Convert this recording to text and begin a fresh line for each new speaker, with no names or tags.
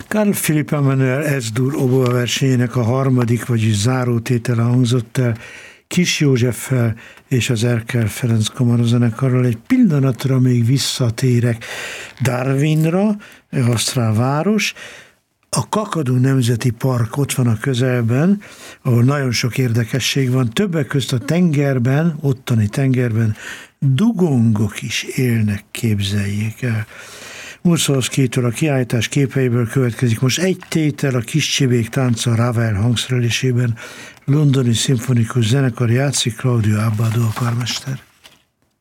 Carl Philipp Emanuel S-dur oboe versenyének a harmadik, vagyis zárótétele hangzott el Kis Józseffel és az Erkel Ferenc Kamarazenekarral. Egy pillanatra még visszatérek Darwinra, ausztrál város. A Kakadu Nemzeti Park ott van a közelben, ahol nagyon sok érdekesség van. Többek közt a tengerben, ottani tengerben dugongok is élnek, képzeljék el. Muszorszkijtól a kiállítás képeiből következik most egy tétel a Kis Csibék tánca Ravel hangszerelésében. Londoni Szimfonikus Zenekar játszik, Claudio Abbado a karmester.